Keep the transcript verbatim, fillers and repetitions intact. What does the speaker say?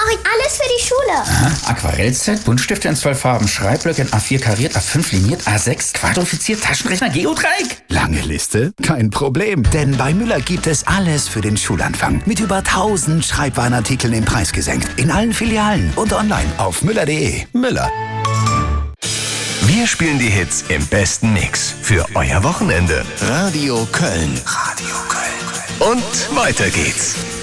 brauche ich alles für die Schule. Aha. Aquarellset, Buntstifte in zwölf Farben, Schreibblöcke in A vier kariert, A fünf liniert, A sechs quadrifiziert, Taschenrechner, Geodreieck. Lange Liste? Kein Problem, denn bei Müller gibt es alles für den Schulanfang. Mit über tausend Schreibwarenartikeln im Preis gesenkt. In allen Filialen und online auf müller punkt de. Müller. Wir spielen die Hits im besten Mix für euer Wochenende. Radio Köln. Radio Köln. Und weiter geht's.